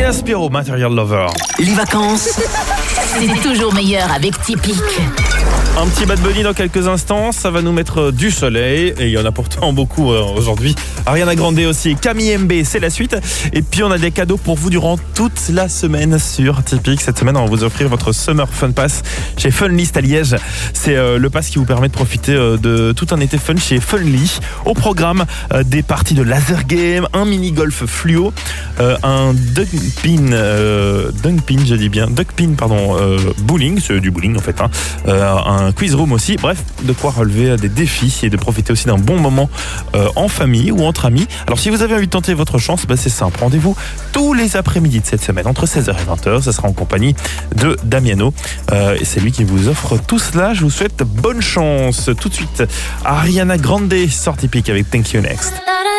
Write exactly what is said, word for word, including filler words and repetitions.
Andrea Spiro, Material Lover. Les vacances, c'est toujours meilleur avec Tipeee. Un petit Bad Bunny dans quelques instants, ça va nous mettre du soleil, et il y en a pourtant beaucoup euh, aujourd'hui. Ariana Grande aussi, Camille M B, c'est la suite. Et puis on a des cadeaux pour vous durant toute la semaine sur Tipeee. Cette semaine, on va vous offrir votre Summer Fun Pass chez Funlist à Liège. C'est euh, le pass qui vous permet de profiter euh, de tout un été fun chez Funly. Au programme, euh, des parties de laser game, un mini-golf fluo, euh, un duck pin, euh, dunk pin, je dis bien, duck pin, pardon, euh, bowling, c'est du bowling en fait, hein, euh, un quiz room aussi, bref, de quoi relever des défis et de profiter aussi d'un bon moment euh, en famille ou entre amis. Alors si vous avez envie de tenter votre chance, bah, c'est simple, rendez-vous tous les après-midi de cette semaine entre seize heures et vingt heures, ça sera en compagnie de Damiano euh, et c'est lui qui vous offre tout cela. Je vous souhaite bonne chance. Tout de suite, Ariana Grande sort Tipeee avec Thank You Next.